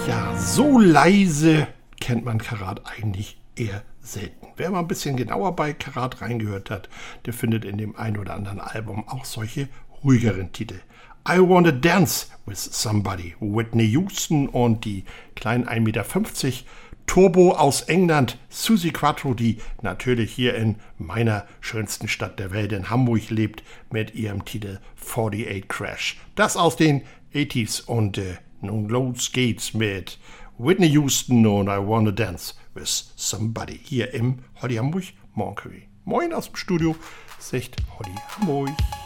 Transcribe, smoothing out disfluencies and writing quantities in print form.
Ja, so leise kennt man Karat eigentlich eher selten. Wer mal ein bisschen genauer bei Karat reingehört hat, der findet in dem ein oder anderen Album auch solche ruhigeren Titel. I Wanna Dance with Somebody, Whitney Houston und die kleinen 1,50 Meter Turbo aus England, Suzi Quatro, die natürlich hier in meiner schönsten Stadt der Welt in Hamburg lebt, mit ihrem Titel 48 Crash. Das aus den 80s und nun los geht's mit Whitney Houston und I Wanna Dance with Somebody hier im Holly Hamburg Monkery. Moin aus dem Studio, sagt Holly Hamburg.